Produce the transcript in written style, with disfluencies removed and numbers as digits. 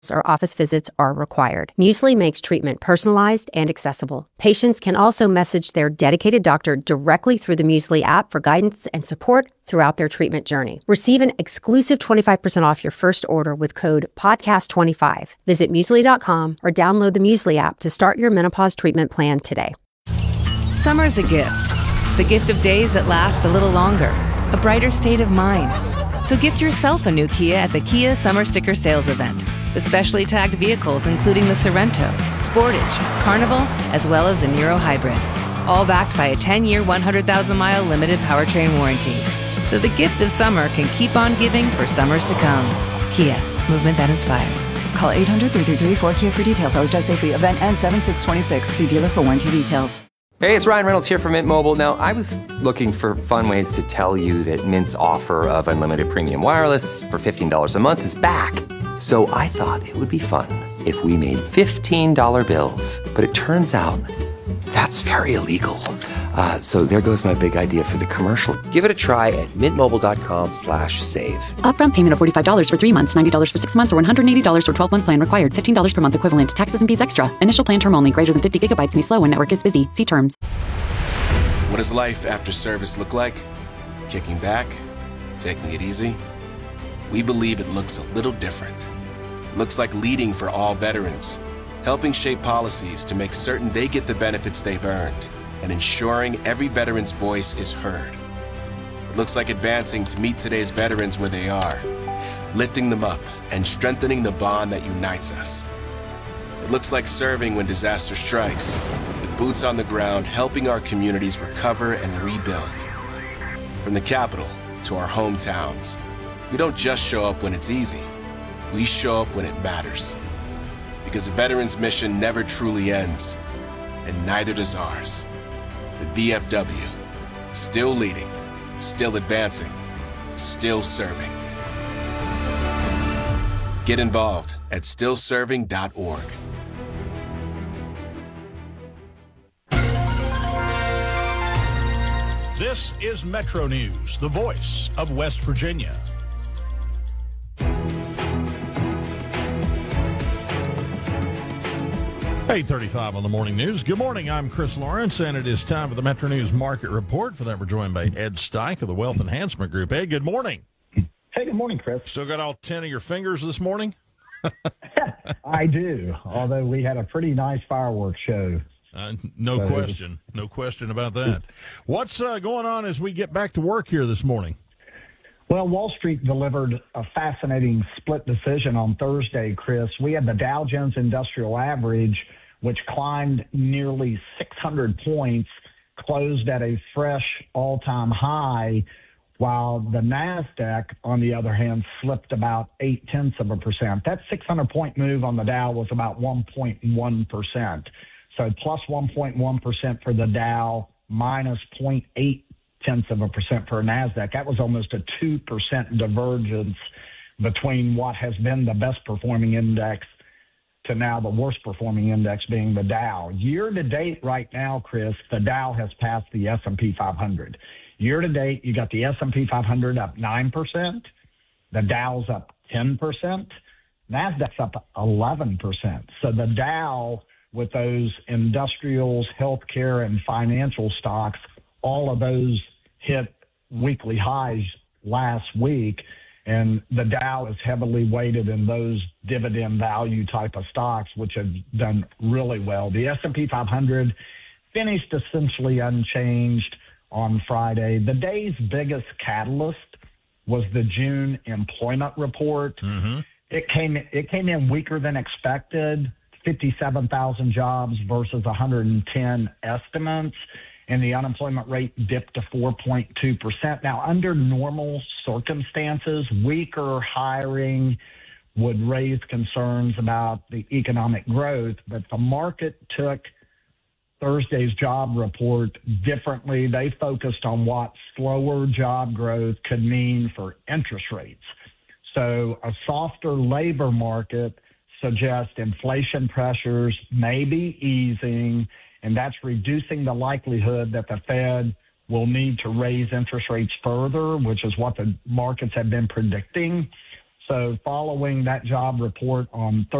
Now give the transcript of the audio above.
or office visits are required. Muesli makes treatment personalized and accessible. Patients can also message their dedicated doctor directly through the Muesli app for guidance and support throughout their treatment journey. Receive an exclusive 25% off your first order with code PODCAST25. Visit Muesli.com or download the Muesli app to start your menopause treatment plan today. Summer's a gift. The gift of days that last a little longer. A brighter state of mind. So gift yourself a new Kia at the Kia Summer Sticker Sales Event. With specially tagged vehicles including the Sorento, Sportage, Carnival, as well as the Niro Hybrid. All backed by a 10-year, 100,000-mile limited powertrain warranty. So the gift of summer can keep on giving for summers to come. Kia, movement that inspires. Call 800-333-4KIA for details. Always drive safely. Event ends 7/6/26. See dealer for warranty details. Hey, it's Ryan Reynolds here from Mint Mobile. Now, I was looking for fun ways to tell you that Mint's offer of unlimited premium wireless for $15 a month is back. So I thought it would be fun if we made $15 bills. But it turns out that's very illegal. So there goes my big idea for the commercial. Give it a try at mintmobile.com/save. Upfront payment of $45 for 3 months, $90 for 6 months, or $180 for 12-month plan required. $15 per month equivalent. Taxes and fees extra. Initial plan term only. Greater than 50 gigabytes may slow when network is busy. See terms. What does life after service look like? Kicking back? Taking it easy? We believe it looks a little different. It looks like leading for all veterans, helping shape policies to make certain they get the benefits they've earned, and ensuring every veteran's voice is heard. It looks like advancing to meet today's veterans where they are, lifting them up and strengthening the bond that unites us. It looks like serving when disaster strikes, with boots on the ground helping our communities recover and rebuild. From the Capitol to our hometowns, we don't just show up when it's easy. We show up when it matters. Because a veteran's mission never truly ends, and neither does ours. The VFW, still leading, still advancing, still serving. Get involved at stillserving.org. This is Metro News, the voice of West Virginia. 8:35 on the morning news. Good morning, I'm Chris Lawrence, and it is time for the Metro News Market Report. For that, we're joined by Ed Steich of the Wealth Enhancement Group. Ed, good morning. Hey, good morning, Chris. Still got all 10 of your fingers this morning? I do, although we had a pretty nice fireworks show. No question about that. What's going on as we get back to work here this morning? Well, Wall Street delivered a fascinating split decision on Thursday, Chris. We had the Dow Jones Industrial Average, which climbed nearly 600 points, closed at a fresh all-time high, while the NASDAQ, on the other hand, slipped about 0.8%. That 600-point move on the Dow was about 1.1%. So plus 1.1% for the Dow, minus 0.8% for NASDAQ. That was almost a 2% divergence between what has been the best performing index to now the worst performing index being the Dow. Year to date right now, Chris, the Dow has passed the S&P 500. Year to date, you got the S&P 500 up 9%, the Dow's up 10%, NASDAQ's up 11%. So the Dow, with those industrials, healthcare, and financial stocks, all of those hit weekly highs last week, and the Dow is heavily weighted in those dividend value type of stocks, which have done really well. The S&P 500 finished essentially unchanged on Friday. The day's biggest catalyst was the June employment report. Mm-hmm. It came in weaker than expected, 57,000 jobs versus 110 estimates, and the unemployment rate dipped to 4.2%. Now, under normal circumstances, weaker hiring would raise concerns about the economic growth, but the market took Thursday's job report differently. They focused on what slower job growth could mean for interest rates. So a softer labor market suggests inflation pressures may be easing, and that's reducing the likelihood that the Fed will need to raise interest rates further, which is what the markets have been predicting. So following that job report on